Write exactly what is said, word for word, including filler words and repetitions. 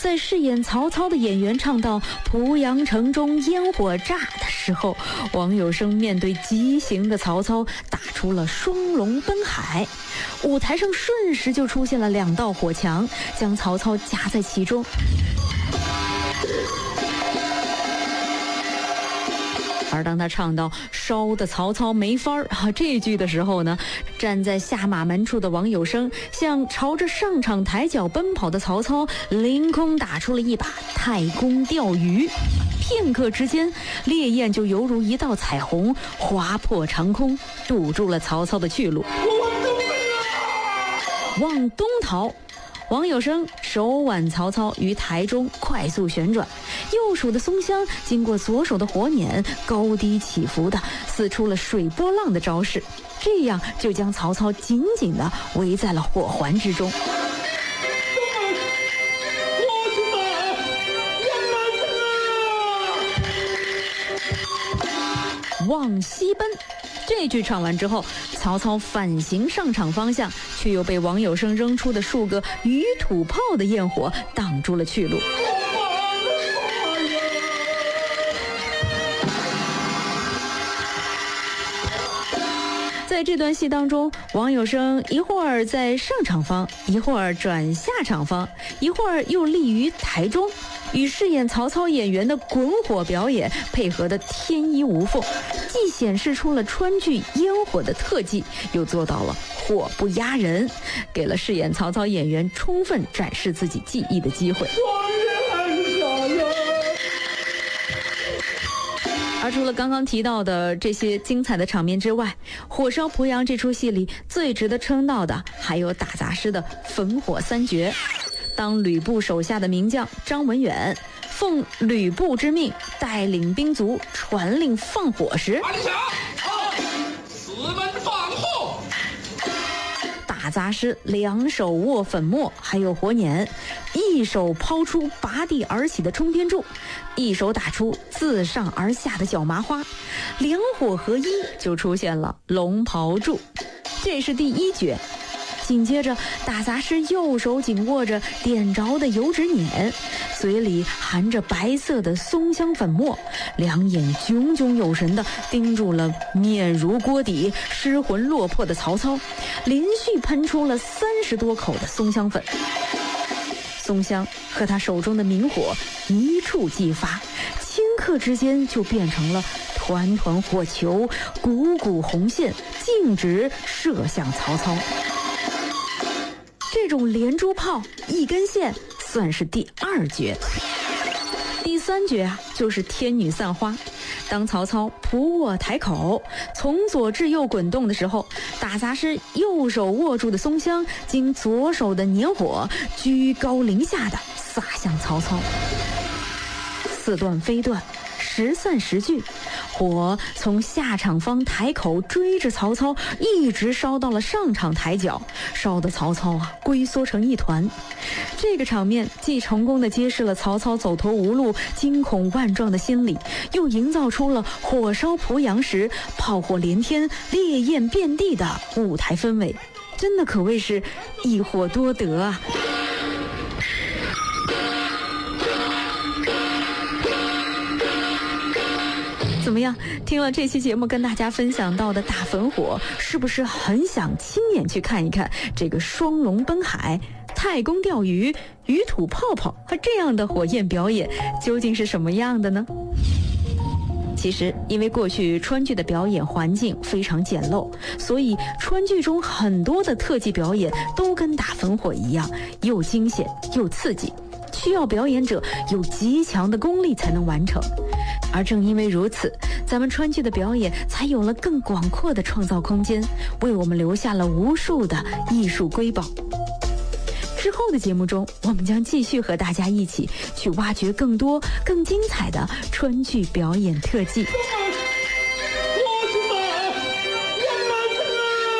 在饰演曹操的演员唱到濮阳城中烟火炸的时候，王有生面对急行的曹操打出了双龙奔海，舞台上瞬时就出现了两道火墙，将曹操夹在其中。而当他唱到烧的曹操没法儿啊这句的时候呢，站在下马门处的王有生向朝着上场台脚奔跑的曹操凌空打出了一把太公钓鱼，片刻之间，烈焰就犹如一道彩虹划破长空，堵住了曹操的去路。往东逃，王有生手挽曹操于台中快速旋转，右手的松香经过左手的火捻，高低起伏的撕出了水波浪的招式，这样就将曹操紧紧地围在了火环之中。往西奔，这句唱完之后，曹操反行上场方向，却又被王有生扔出的数个鱼土炮的焰火挡住了去路。在这段戏当中，王有生一会儿在上场方，一会儿转下场方，一会儿又立于台中，与饰演曹操演员的滚火表演配合的天衣无缝，既显示出了川剧烟火的特技，又做到了火不压人，给了饰演曹操演员充分展示自己技艺的机会。而除了刚刚提到的这些精彩的场面之外，火烧濮阳这出戏里最值得称道的还有打杂师的焚火三绝。当吕布手下的名将张文远奉吕布之命带领兵卒传令放火时， 四门放火， 打杂师两手握粉末还有火捻，一手抛出拔地而起的冲天柱，一手打出自上而下的脚麻花，两火合一就出现了龙袍柱，这是第一绝。紧接着，打杂师右手紧握着点着的油纸捻，嘴里含着白色的松香粉末，两眼炯炯有神地盯住了面如锅底、失魂落魄的曹操，连续喷出了三十多口的松香粉。松香和他手中的明火一触即发，顷刻之间就变成了团团火球，股股红线，径直射向曹操。这种连珠炮一根线算是第二绝。第三绝啊，就是天女散花。当曹操扑卧台口，从左至右滚动的时候，打杂师右手握住的松香，经左手的捻火居高临下的撒向曹操，似断非断，时散时聚，火从下场方台口追着曹操，一直烧到了上场台脚，烧得曹操啊龟缩成一团。这个场面既成功地揭示了曹操走投无路、惊恐万状的心理，又营造出了火烧濮阳时炮火连天、烈焰遍地的舞台氛围，真的可谓是一火多得啊！怎么样？听了这期节目跟大家分享到的大焚火，是不是很想亲眼去看一看这个双龙奔海、太公钓鱼、鱼土泡泡和这样的火焰表演究竟是什么样的呢？其实因为过去川剧的表演环境非常简陋，所以川剧中很多的特技表演都跟打焚火一样，又惊险又刺激，需要表演者有极强的功力才能完成。而正因为如此，咱们川剧的表演才有了更广阔的创造空间，为我们留下了无数的艺术瑰宝。之后的节目中，我们将继续和大家一起去挖掘更多更精彩的川剧表演特技。